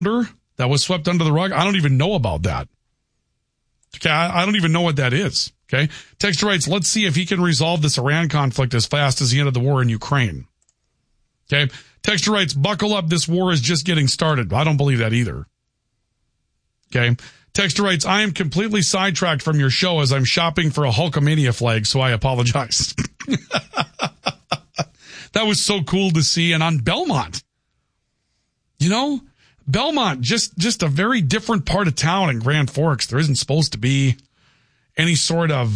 that was swept under the rug? I don't even know about that. Okay, I don't even know what that is. Okay, Texter writes, let's see if he can resolve this Iran conflict as fast as he ended the war in Ukraine. Okay, Texter writes, buckle up, this war is just getting started. I don't believe that either. Okay, Texter writes, I am completely sidetracked from your show as I'm shopping for a Hulkamania flag, so I apologize. That was so cool to see. And on Belmont, you know, Belmont, just a very different part of town in Grand Forks. There isn't supposed to be any sort of,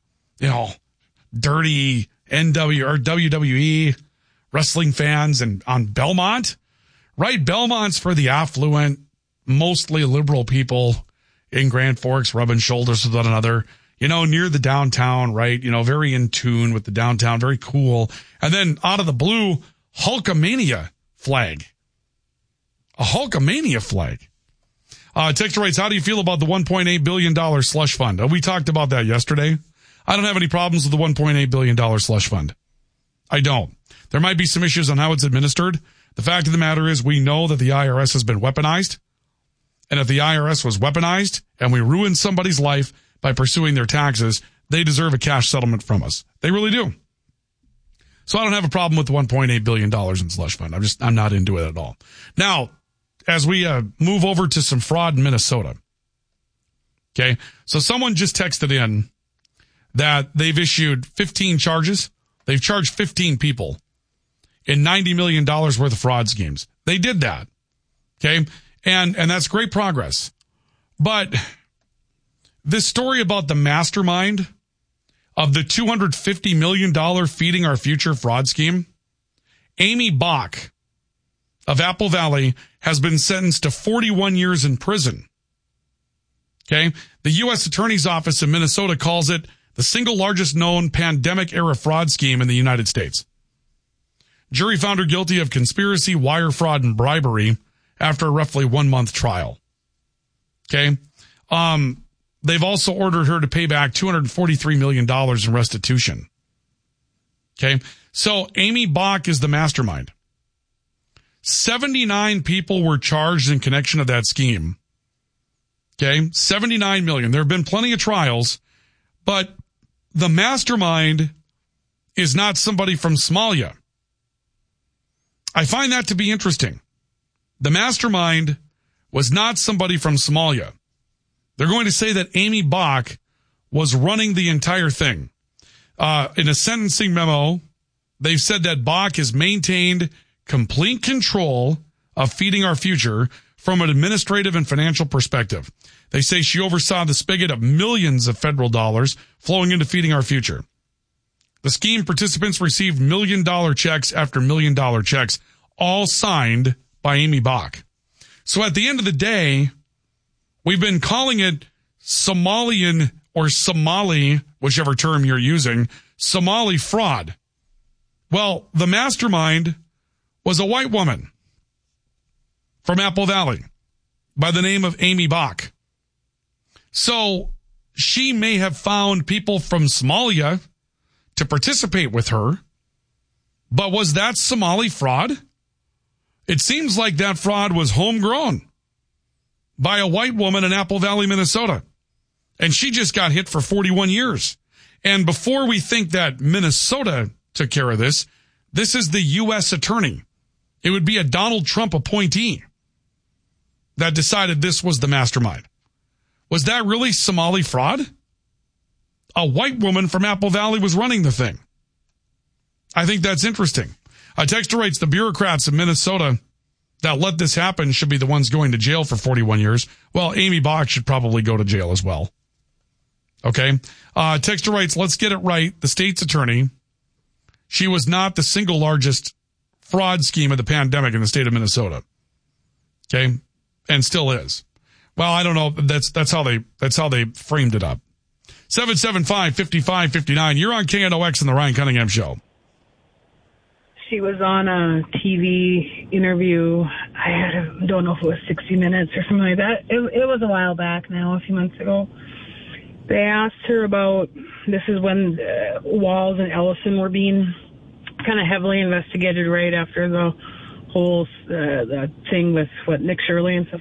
dirty NW or WWE wrestling fans. And on Belmont, right? Belmont's for the affluent, mostly liberal people in Grand Forks, rubbing shoulders with one another, near the downtown, right? Very in tune with the downtown, very cool. And then out of the blue, Hulkamania flag. A Hulkamania flag. Texter writes, how do you feel about the $1.8 billion slush fund? We talked about that yesterday. I don't have any problems with the $1.8 billion slush fund. I don't. There might be some issues on how it's administered. The fact of the matter is we know that the IRS has been weaponized. And if the IRS was weaponized and we ruined somebody's life by pursuing their taxes, they deserve a cash settlement from us. They really do. So I don't have a problem with the $1.8 billion in slush fund. I'm not into it at all. Now, as we move over to some fraud in Minnesota. Okay. So someone just texted in that they've issued 15 charges. They've charged 15 people in $90 million worth of fraud schemes. They did that. Okay. And that's great progress. But this story about the mastermind of the $250 million Feeding Our Future fraud scheme, Amy Bach of Apple Valley has been sentenced to 41 years in prison. Okay. The U.S. Attorney's Office in Minnesota calls it the single largest known pandemic-era fraud scheme in the United States. Jury found her guilty of conspiracy, wire fraud, and bribery after a roughly 1-month trial. Okay. They've also ordered her to pay back $243 million in restitution. Okay. So Amy Bach is the mastermind. 79 people were charged in connection to that scheme. Okay. 79 million. There have been plenty of trials, but the mastermind is not somebody from Somalia. I find that to be interesting. The mastermind was not somebody from Somalia. They're going to say that Amy Bach was running the entire thing. In a sentencing memo, they've said that Bach has maintained complete control of Feeding Our Future from an administrative and financial perspective. They say she oversaw the spigot of millions of federal dollars flowing into Feeding Our Future. The scheme participants received $1 million checks after $1 million checks, all signed by Amy Bach. So at the end of the day, we've been calling it Somalian or Somali, whichever term you're using, Somali fraud. Well, the mastermind was a white woman from Apple Valley by the name of Amy Bach. So she may have found people from Somalia to participate with her, but was that Somali fraud? It seems like that fraud was homegrown by a white woman in Apple Valley, Minnesota. And she just got hit for 41 years. And before we think that Minnesota took care of this, this is the U.S. attorney. It would be a Donald Trump appointee that decided this was the mastermind. Was that really Somali fraud? A white woman from Apple Valley was running the thing. I think that's interesting. A texter writes, the bureaucrats in Minnesota that let this happen should be the ones going to jail for 41 years. Well, Amy Bach should probably go to jail as well. Okay. Texter writes, let's get it right. The state's attorney, she was not the single largest fraud scheme of the pandemic in the state of Minnesota. Okay. And still is. Well, I don't know. That's how they framed it up. 775-5559. You're on KNOX and the Ryan Cunningham Show. She was on a TV interview. I don't know if it was 60 Minutes or something like that. It was a while back now, a few months ago. They asked her about, this is when Walz and Ellison were being kind of heavily investigated right after the whole the thing with Nick Shirley and stuff